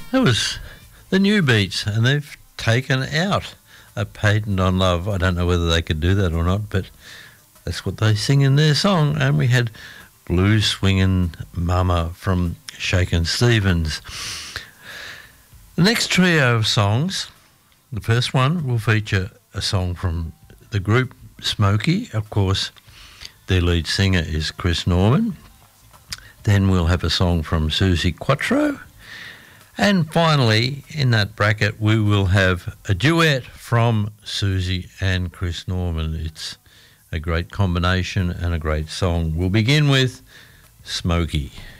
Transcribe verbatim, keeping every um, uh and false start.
That was the New Beats, and they've taken out a patent on love. I don't know whether they could do that or not, but that's what they sing in their song. And we had Blues Swingin' Mama from Shakin' Stevens. The next trio of songs, the first one will feature a song from the group Smokey. Of course, their lead singer is Chris Norman. Then we'll have a song from Suzi Quatro. And finally, in that bracket, we will have a duet from Suzi and Chris Norman. It's a great combination and a great song. We'll begin with Smokey.